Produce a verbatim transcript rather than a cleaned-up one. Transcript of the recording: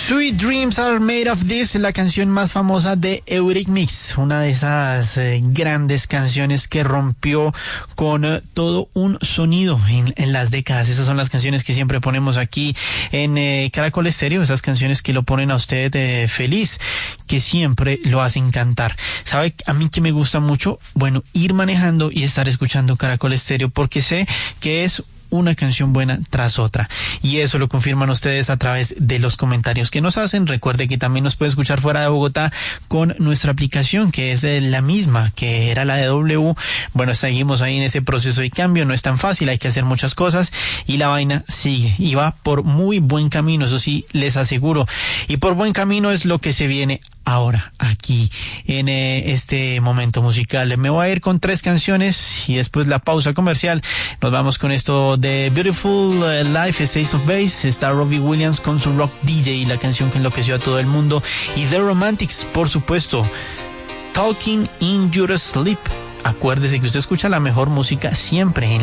Sweet Dreams Are Made of This, la canción más famosa de Eurythmics, una de esas eh, grandes canciones que rompió con eh, todo un sonido en, en las décadas. Esas son las canciones que siempre ponemos aquí en eh, Caracol Estéreo, esas canciones que lo ponen a usted eh, feliz, que siempre lo hacen cantar. ¿Sabe a mí que me gusta mucho? Bueno, ir manejando y estar escuchando Caracol Estéreo, porque sé que es una canción buena tras otra, y eso lo confirman ustedes a través de los comentarios que nos hacen. Recuerde que también nos puede escuchar fuera de Bogotá con nuestra aplicación, que es la misma que era la de W. Bueno, seguimos ahí en ese proceso de cambio, no es tan fácil, hay que hacer muchas cosas y la vaina sigue y va por muy buen camino, eso sí les aseguro, y por buen camino es lo que se viene ahora aquí en eh, este momento musical. Me voy a ir con tres canciones y después la pausa comercial. Nos vamos con esto de Beautiful Life, Ace of Base. Está Robbie Williams con su Rock D J, la canción que enloqueció a todo el mundo, y The Romantics, por supuesto, Talking in Your Sleep. Acuérdese que usted escucha la mejor música siempre en